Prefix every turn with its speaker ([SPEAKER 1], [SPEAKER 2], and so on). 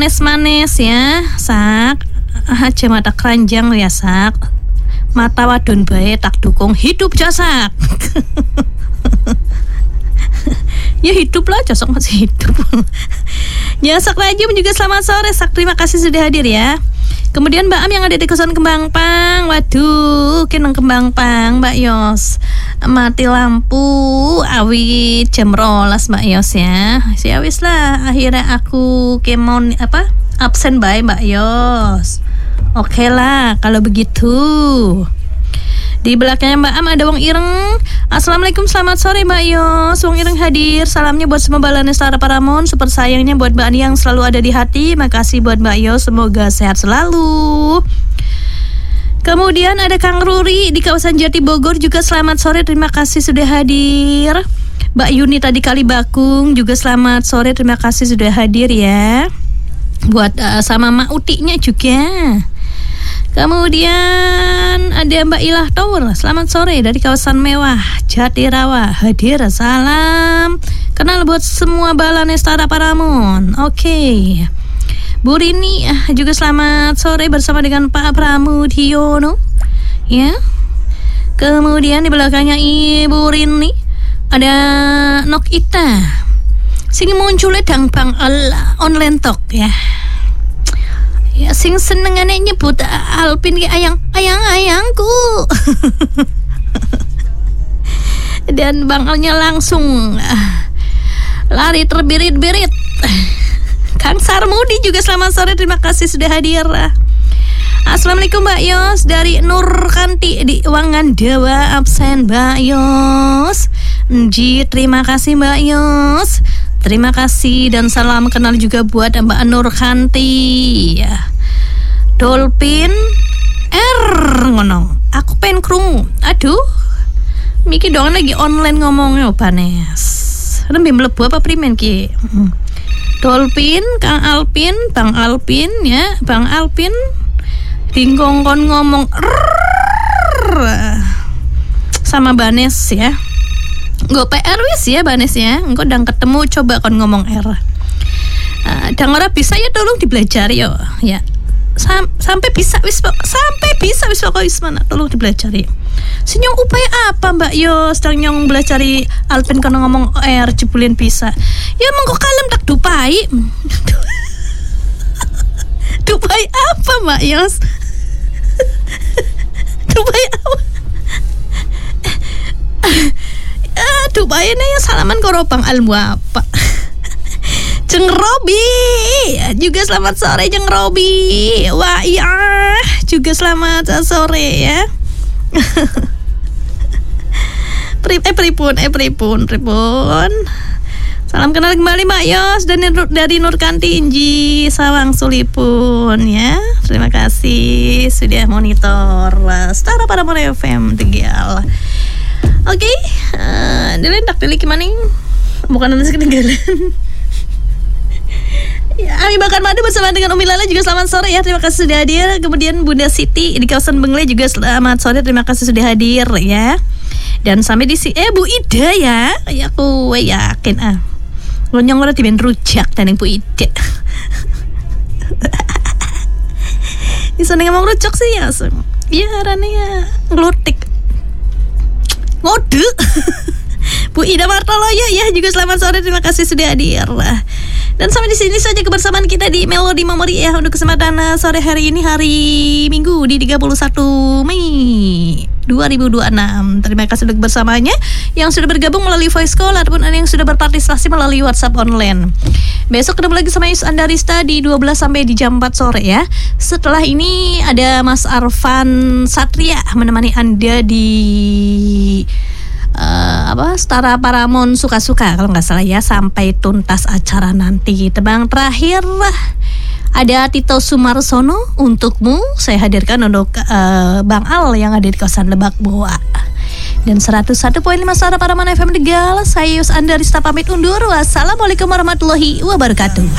[SPEAKER 1] manis-manis ya, sak. Aja mata keranjang ya, sak. Mata wadon bae tak dukung hidup jasak. Ya hiduplah, Jasok masih hidup. Jasak Rajim juga selamat sore, sak. Terima kasih sudah hadir ya. Kemudian Mbak Am yang ada di kosan Kembang Pang. Waduh, kenang Kembang Pang Mbak Yos. Mati lampu awit jam 12 Mbak Yos ya. Si awis lah, akhirnya aku kemon absen bae Mbak Yos. Oke lah kalau begitu. Di belakangnya Mbak Am ada Wong Ireng. Assalamualaikum, selamat sore Mbak Yos. Wong Ireng hadir. Salamnya buat semua balane Setara Paramon. Super sayangnya buat Mbak Ani yang selalu ada di hati. Makasih buat Mbak Yos, semoga sehat selalu. Kemudian ada Kang Ruri di kawasan Jati Bogor juga selamat sore. Terima kasih sudah hadir. Mbak Yuni tadi Kalibakung juga selamat sore. Terima kasih sudah hadir ya. Buat sama Mak Utiknya juga. Kemudian ada Mbak Ilah Tower. Selamat sore dari kawasan mewah Jatirawa. Hadir, salam kenal buat semua balane Setara Paramon. Oke. Bu Rini juga selamat sore bersama dengan Pak Pramudiono ya. Kemudian di belakangnya Ibu Rini ada Nok Ita. Sing munculnya dang bang online talk ya. Ya sing senengane nyebut Alpin ki ayangku. Dan Bang Alnya langsung lari terbirit-birit. Kang Sarmudi juga selamat sore, terima kasih sudah hadir. Assalamualaikum Mbak Yos dari Nurkanti di Wangandawa, absen Mbak Yos. Terima kasih Mbak Yos. Terima kasih dan salam kenal juga buat Mbak Nurkanti ya. Dolphin R ngono. Aku pengen krungu. Aduh. Miki dong lagi online ngomongnya Banes. Nembe mlebu apa primen ki? Dolphin, Kang Alpin, Bang Alpin ya, Bang Alpin. Bingkong kon ngomong sama Banes ya. Nggo PR wis ya Banes ya. Engko ndang ketemu coba kon ngomong R. Dang ora bisa ya tolong dibelajari yo ya. Sampai bisa wis pokok wis mana tolong dibelajari. Sinyong upaya apa Mbak Yo sedang nyong belajari Alpin kono ngomong R jebulin bisa. Ya mengko kalem tak dupai. Dupai apa Mbak Yos? Dupai apa? Dubai ini ya salaman koropang almu apa? Jeng Robi juga selamat sore Jeng Robi. Wah iya juga selamat sore ya. Pripun. Salam kenal kembali Mbak Yos dan dari Nurkanti Inji Sawang Sulipun ya. Terima kasih sudah monitor Setara Paramon FM Tegal. Oke, Delen tak pilih gimana? Bukan nanti ketinggalan. Ya, Ami Bakar Madu bersama dengan Umi Lala juga selamat sore ya. Terima kasih sudah hadir. Kemudian Bunda Siti di kawasan Bengle juga selamat sore. Terima kasih sudah hadir ya. Dan sampai di sini Bu Ida ya. Ya aku yakin Lonyong ora diben rujak dan Bu Ida. Bisa ngomong rujak sih ya. Iya rane ya nglutik. Ngode. Bu Ida Martoloyo ya juga selamat sore, terima kasih sudah hadir. Dan sampai di sini saja kebersamaan kita di Melodi Memori ya untuk kesempatan sore hari ini, hari Minggu di 31 Mei 2026. Terima kasih untuk bersamanya yang sudah bergabung melalui voice call ataupun yang sudah berpartisipasi melalui WhatsApp online. Besok ketemu lagi sama Yus Andarista di 12 sampai di jam 4 sore ya. Setelah ini ada Mas Arfan Satria menemani Anda di Setara Paramon suka-suka kalau nggak salah ya sampai tuntas acara nanti. Tebang terakhir ada Tito Sumarsono untukmu saya hadirkan untuk Bang Al yang ada di kawasan Lebak Boa. Dan 101.5 Setara Paramon FM Tegal. Saya Yus Andarista pamit undur. Wassalamualaikum warahmatullahi wabarakatuh.